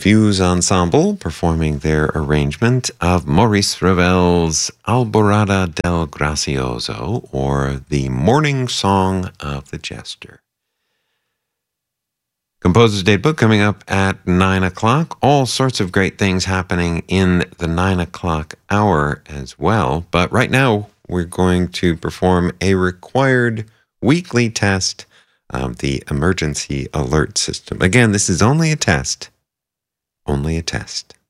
Fuse Ensemble performing their arrangement of Maurice Ravel's Alborada del Gracioso, or the Morning Song of the Jester. Composer's Datebook coming up at 9 o'clock. All sorts of great things happening in the 9 o'clock hour as well. But right now, we're going to perform a required weekly test of the emergency alert system. Again, this is only a test. Only a test.